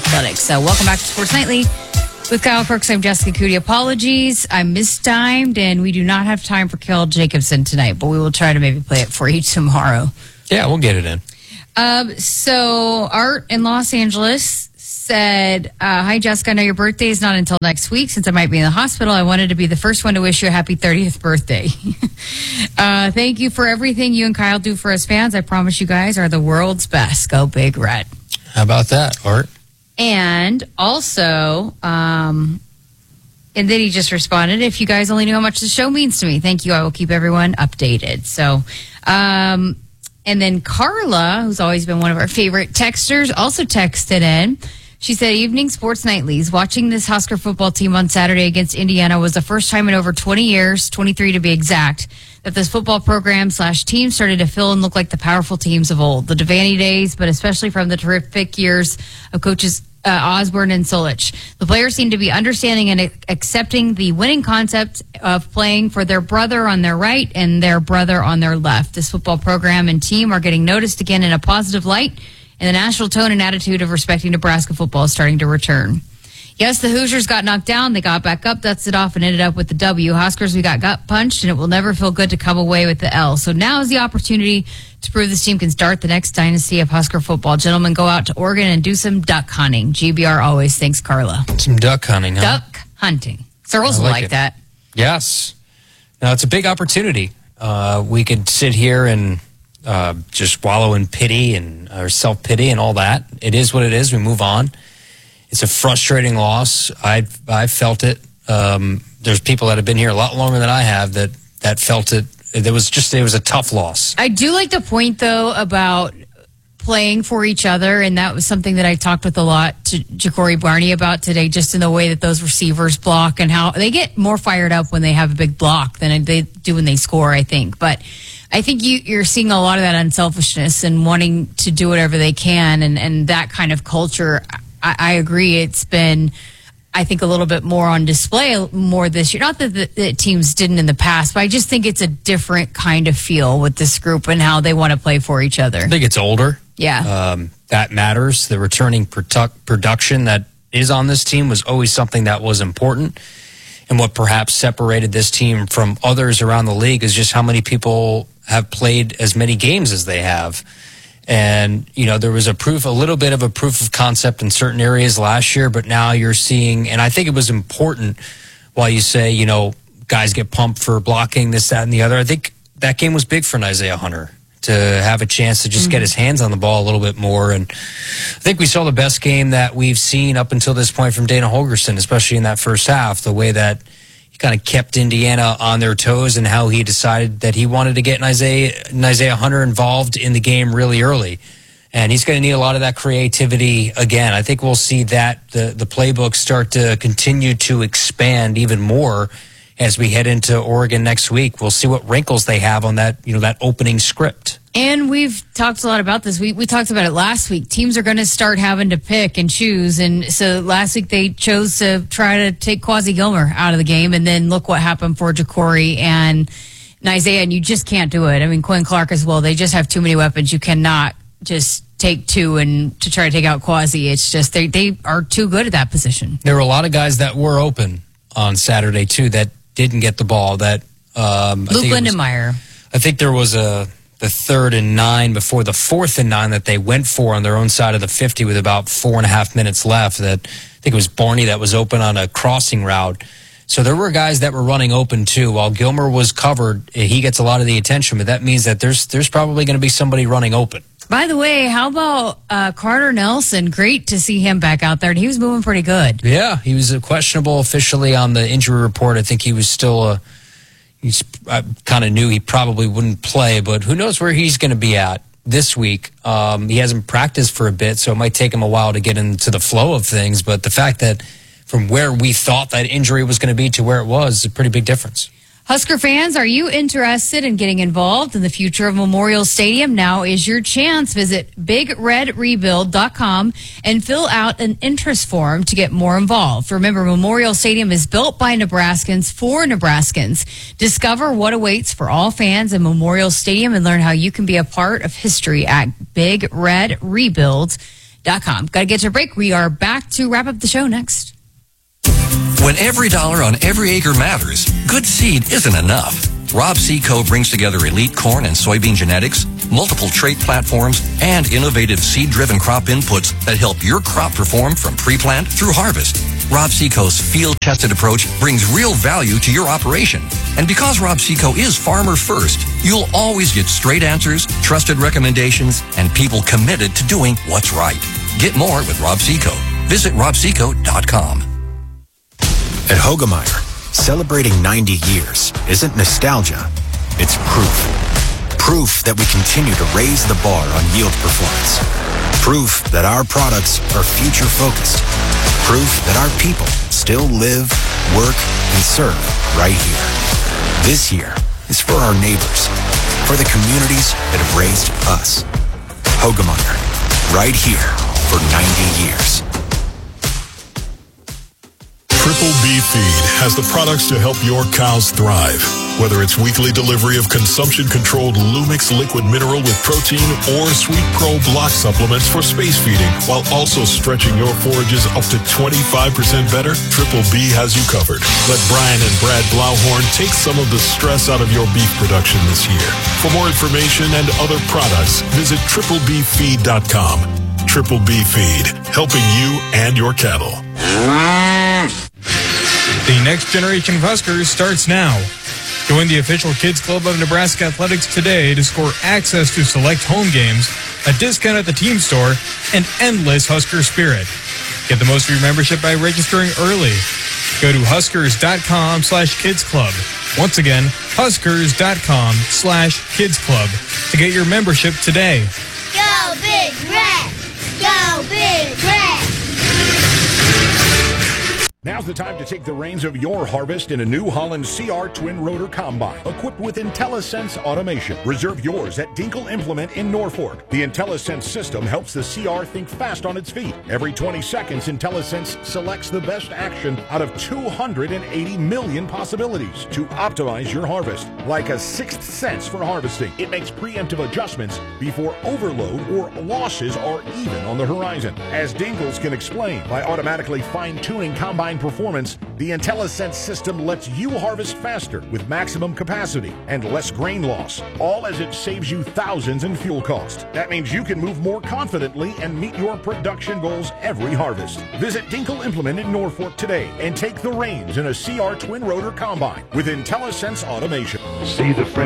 athletics. So welcome back to Sports Nightly with Kyle Crooks. I'm Jessica Cootie. Apologies, I mistimed, and we do not have time for Kel Jacobson tonight, but we will try to maybe play it for you tomorrow. Yeah, we'll get it in. So Art in Los Angeles said, hi, Jessica. I know your birthday is not until next week. Since I might be in the hospital, I wanted to be the first one to wish you a happy 30th birthday. Thank you for everything you and Kyle do for us fans. I promise you guys are the world's best. Go Big Red. How about that, Art? And also, and then he just responded, if you guys only knew how much the show means to me. Thank you. I will keep everyone updated. So, and then Carla, who's always been one of our favorite texters, also texted in. She said, evening Sports Nightlies. Watching this Husker football team on Saturday against Indiana was the first time in over 20 years, 23 to be exact, that this football program/team started to feel and look like the powerful teams of old. The Devaney days, but especially from the terrific years of coaches Osborne and Solich. The players seem to be understanding and accepting the winning concept of playing for their brother on their right and their brother on their left. This football program and team are getting noticed again in a positive light, and the national tone and attitude of respecting Nebraska football is starting to return. Yes, the Hoosiers got knocked down. They got back up, dusted off, and ended up with the W. Huskers, we got gut punched, and it will never feel good to come away with the L. So now is the opportunity to prove this team can start the next dynasty of Husker football. Gentlemen, go out to Oregon and do some duck hunting. GBR always thanks, Carla. Some duck hunting, huh? Duck hunting. Girls will like that. Yes. Now, it's a big opportunity. We could sit here and just wallow in pity and or self-pity and all that. It is what it is. We move on. It's a frustrating loss. I've felt it. There's people that have been here a lot longer than I have that felt it. It was a tough loss. I do like the point, though, about playing for each other, and that was something that I talked with a lot to Ja'Cory Barney about today, just in the way that those receivers block and how they get more fired up when they have a big block than they do when they score, I think. But I think you're seeing a lot of that unselfishness and wanting to do whatever they can, and that kind of culture. I agree. It's been, I think, a little bit more on display more this year. Not that the teams didn't in the past, but I just think it's a different kind of feel with this group and how they want to play for each other. I think it's older. Yeah. That matters. The returning production that is on this team was always something that was important. And what perhaps separated this team from others around the league is just how many people have played as many games as they have. And, there was a little bit of a proof of concept in certain areas last year, but now you're seeing, and I think it was important while you say, guys get pumped for blocking this, that, and the other. I think that game was big for Isaiah Hunter to have a chance to just get his hands on the ball a little bit more. And I think we saw the best game that we've seen up until this point from Dana Holgorsen, especially in that first half, the way that he kind of kept Indiana on their toes and how he decided that he wanted to get Isaiah Hunter involved in the game really early. And he's going to need a lot of that creativity again. I think we'll see that the playbook start to continue to expand even more as we head into Oregon next week. We'll see what wrinkles they have on that, that opening script. And we've talked a lot about this. We talked about it last week. Teams are going to start having to pick and choose. And so last week they chose to try to take Quasi Gilmer out of the game. And then look what happened for Ja'Cory and Isaiah. And you just can't do it. I mean, Quinn Clark as well. They just have too many weapons. You cannot just take two and to try to take out Quasi. It's just they are too good at that position. There were a lot of guys that were open on Saturday, too, that didn't get the ball. That Luke Lindenmeyer. I think there was the 3rd and 9 before the 4th and 9 that they went for on their own side of the 50 with about 4.5 minutes left. That I think it was Barney that was open on a crossing route. So there were guys that were running open too. While Gilmer was covered, he gets a lot of the attention, but that means that there's probably going to be somebody running open. By the way, how about Carter Nelson? Great to see him back out there. And he was moving pretty good. Yeah, he was questionable officially on the injury report. I think he was still I kind of knew he probably wouldn't play, but who knows where he's going to be at this week. He hasn't practiced for a bit, so it might take him a while to get into the flow of things. But the fact that from where we thought that injury was going to be to where it was is a pretty big difference. Husker fans, are you interested in getting involved in the future of Memorial Stadium? Now is your chance. Visit BigRedRebuild.com and fill out an interest form to get more involved. Remember, Memorial Stadium is built by Nebraskans for Nebraskans. Discover what awaits for all fans in Memorial Stadium and learn how you can be a part of history at BigRedRebuild.com. RobSeco.com. Got to get to a break. We are back to wrap up the show next. When every dollar on every acre matters, good seed isn't enough. RobSeco brings together elite corn and soybean genetics, multiple trait platforms, and innovative seed-driven crop inputs that help your crop perform from pre-plant through harvest. RobSeco's field-tested approach brings real value to your operation. And because RobSeco is farmer first, you'll always get straight answers, trusted recommendations, and people committed to doing what's right. Get more with RobSeco. Visit robseco.com. At Hoegemeyer, celebrating 90 years isn't nostalgia, it's proof. Proof that we continue to raise the bar on yield performance. Proof that our products are future-focused. Proof that our people still live, work, and serve right here. This year is for our neighbors, for the communities that have raised us. Hoegemeyer, right here for 90 years. Triple B Feed has the products to help your cows thrive. Whether it's weekly delivery of consumption-controlled Lumix liquid mineral with protein or Sweet Pro block supplements for space feeding, while also stretching your forages up to 25% better, Triple B has you covered. Let Brian and Brad Blauhorn take some of the stress out of your beef production this year. For more information and other products, visit triplebfeed.com. Triple B Feed, helping you and your cattle. The next generation of Huskers starts now. Join the official Kids Club of Nebraska Athletics today to score access to select home games, a discount at the team store, and endless Husker spirit. Get the most of your membership by registering early. Go to huskers.com/kidsclub. Once again, huskers.com/kidsclub to get your membership today. Go Big Red! Go Big Red! Now's the time to take the reins of your harvest in a New Holland CR twin rotor combine equipped with IntelliSense automation. Reserve yours at Dinkle Implement in Norfolk. The IntelliSense system helps the CR think fast on its feet. Every 20 seconds, IntelliSense selects the best action out of 280 million possibilities to optimize your harvest. Like a sixth sense for harvesting, it makes preemptive adjustments before overload or losses are even on the horizon. As Dinkles can explain, by automatically fine-tuning combine performance, the IntelliSense system lets you harvest faster with maximum capacity and less grain loss, all as it saves you thousands in fuel cost. That means you can move more confidently and meet your production goals every harvest. Visit Dinkle Implement in Norfolk today and take the reins in a CR twin rotor combine with IntelliSense automation. See the